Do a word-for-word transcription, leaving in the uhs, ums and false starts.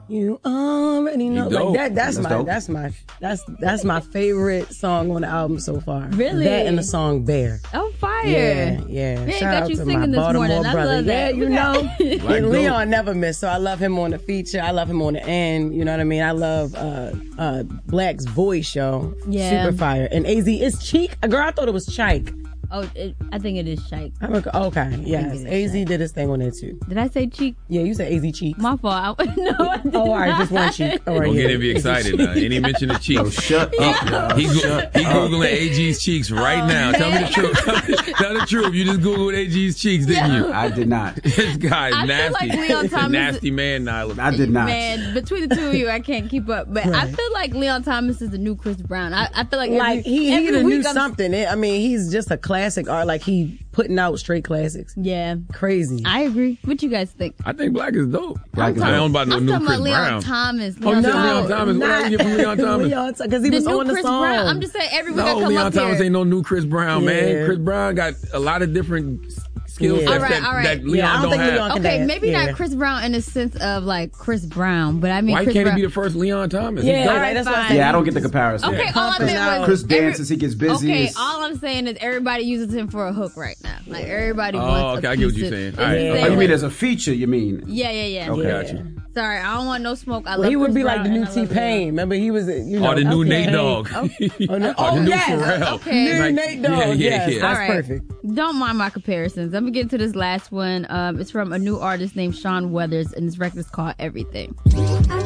You already know. Like that. That's, That's my. dope. That's my. That's that's my favorite song on the album so far. Really? That and the song Bear. Oh, fire. Yeah, yeah. Man, Shout got out you to singing my this Baltimore morning. I brother. love that. Yeah, you We got- know. Black And dope. Leon never missed, so I love him on the feature. I love him on the end. You know what I mean? I love uh, uh, Black's voice, yo. Yeah. Super fire. And A Z is Cheek. Girl, I thought it was Chike. Oh, it, I think it is Shike. I'm a, okay, yes. it is A Z Chike. did his thing on there too. Did I say cheek? Yeah, you said A Z Cheek. My fault. I, no, I did Oh, all right, not. just one cheek. All right, Don't yeah. get him be excited now. Any mention of cheeks. Oh, shut up. He, go- he Googling A G's cheeks right now. Tell me the truth. Tell the truth. You just Googled A G's cheeks, didn't you? I did not. This guy is I feel nasty. like Leon He's a Thomas- nasty man, Nyla. I did not. Man, between the two of you, I can't keep up. But I Right. feel like Leon Thomas is the new Chris Brown. I, I feel like every, Like he, he every done knew week I'm- something. It- I mean, he's just a classic art. Like he putting out straight classics. Yeah, Crazy. I agree. What you guys think? I think Black is dope. Black is I don't dope. about no I'm new talking Chris about Leon Brown. Thomas. Oh, you said Thomas. Leon Thomas. What else you get from Leon Thomas? Because he The was new on the Chris song. Brown. I'm just saying every week I No, come Leon up Thomas here. ain't no new Chris Brown, Yeah. man. Chris Brown got a lot of different s- skill Yeah. sets All right, that, all right. that Leon Yeah, I don't don't, think have. Leon can Okay, dance. maybe Yeah. not Chris Brown in the sense of like Chris Brown, but I mean Why Chris can't Brown. he be the first Leon Thomas? Yeah, He's dope. All right, that's what I fine. said. Yeah, I don't get the comparison. Okay, all I Pumping meant out. was Chris every- dances, he gets busy. Okay, It's- all I'm saying is everybody uses him for a hook right now. Like everybody Oh, wants. okay, a I get what piece you're of- saying. it's All right, the okay. same Oh, you way- mean as a feature, you mean? Yeah, yeah, yeah. Okay. Got you. Sorry, I don't want no smoke. I Well, love he would Chris be like Brown the new and I love T-Pain. Leon. Remember, he was, you know. Or the new okay. Nate Dogg. Oh, no. Or Oh, the new yes. Pharrell. Okay. New Like- Nate Dogg. Yeah, yeah, yes, yeah. that's All right. perfect. Don't mind my comparisons. Let me get to this last one. Um, it's from a new artist named Sean Weathers, and his record is called Everything.